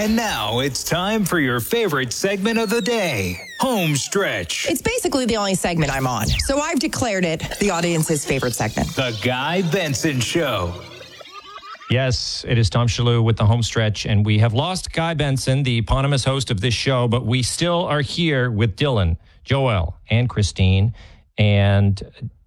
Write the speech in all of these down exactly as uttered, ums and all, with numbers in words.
And now it's time for your favorite segment of the day, Home Stretch. It's basically the only segment I'm on, so I've declared it the audience's favorite segment. The Guy Benson Show. Yes, it is Tom Shalhoub with the Home Stretch, and we have lost Guy Benson, the eponymous host of this show, but we still are here with Dylan, Joel, and Christine. And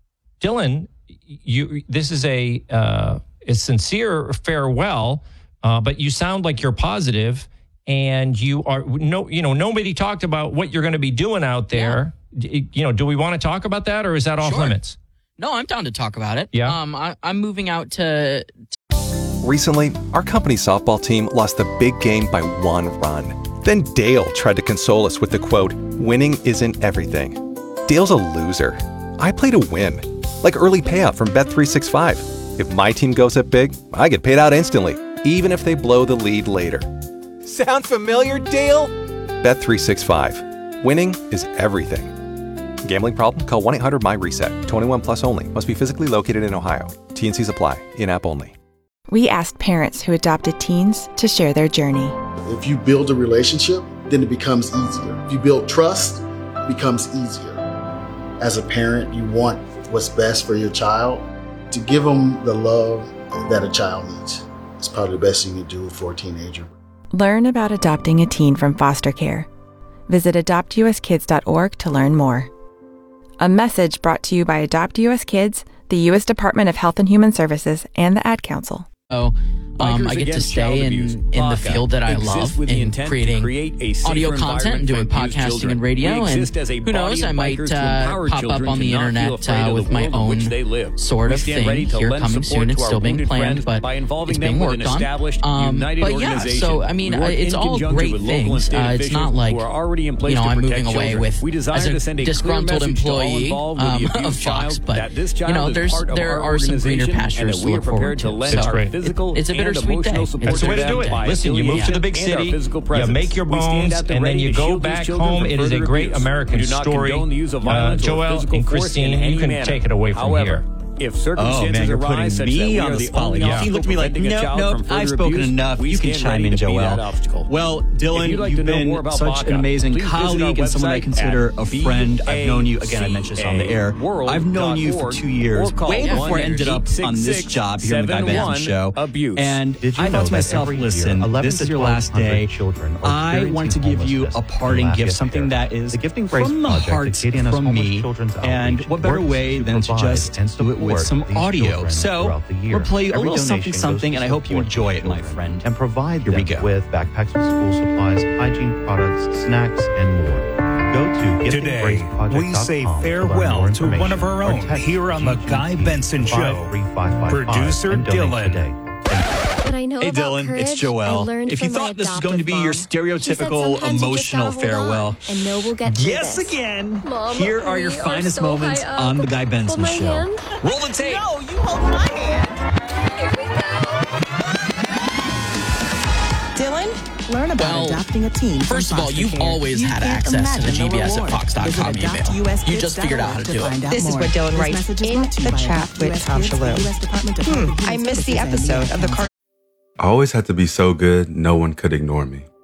Dylan, you this is a, uh, a sincere farewell. Uh, but you sound like you're positive, and you are no, you know, nobody talked about what you're going to be doing out there. Yeah. You know, do we want to talk about that, or is that off sure. limits? No, I'm down to talk about it. Yeah. Um, I, I'm moving out to. Recently, our company softball team lost the big game by one run. Then Dale tried to console us with the quote, "Winning isn't everything." Dale's a loser. I play to win, like early payout from Bet three sixty-five. If my team goes up big, I get paid out instantly, even if they blow the lead later. Sound familiar, Dale? Bet three sixty-five. Winning is everything. Gambling problem? Call one eight hundred M Y RESET. twenty-one plus only. Must be physically located in Ohio. T and Cs apply. In-app only. We asked parents who adopted teens to share their journey. If you build a relationship, then it becomes easier. If you build trust, it becomes easier. As a parent, you want what's best for your child. To give them the love that a child needs. It's probably the best you can do for a teenager. Learn about adopting a teen from foster care. Visit adopt u s kids dot org to learn more. A message brought to you by Adopt U S Kids, the U S Department of Health and Human Services, and the Ad Council. Oh, um, I get to stay in, in the field that I love in creating create audio content and doing podcasting and radio. And who knows, I might uh, pop up on the internet uh, with my own sort of thing here coming soon. It's still being planned, but it's being worked on. Um, but yeah, so I mean, uh, it's all great things. Uh, it's not like, you know, I'm moving away with as a disgruntled employee um, of Fox, but you know, there's there are some greener pastures to look forward to. That's great. It, it's a bittersweet day. That's the way to do it. Listen, you move to the big city, you make your bones, and then you go back home. It is a great American story. Uh, Joel and Christine, you can take it away from here. If circumstances oh, man, you're putting arise me on the spot. Yeah. He looked at me like, nope, nope, I've spoken abuse, enough. You can chime in, Joel. Well, Dylan, you like you've been such Baca, an amazing colleague and someone I consider a friend. I've known you, again, I mentioned this on the air. I've known you for two years, way before I ended up on this job here on the Guy Benson Show. And I thought to myself, listen, this is your last day. I want to give you a parting gift, something that is from the heart from me. And what better way than to just do it with some audio. So we'll play you a little something something, and I hope you enjoy it, my friend. And provide Here them we go. with backpacks with school supplies, hygiene products, snacks, and more. Go to Today, we say farewell to one of our own here on the Guy Benson Show. Producer Dylan. Hey Dylan, courage, it's Joel. If you thought this was going to be your stereotypical emotional farewell, and know we'll get yes again. Mom, Here are your finest so moments on the Guy Benson Show. Hand? Roll the tape. No, you hold my hand. Here we go. Dylan, learn about well, adopting a teen. First of all, you've care. always you had access to the G B S at Fox dot com email. You just figured out how to do it. This is what Dylan writes in the chat with Tom Shalhoub. Hmm, I missed the episode of the car. I always had to be so good, no one could ignore me.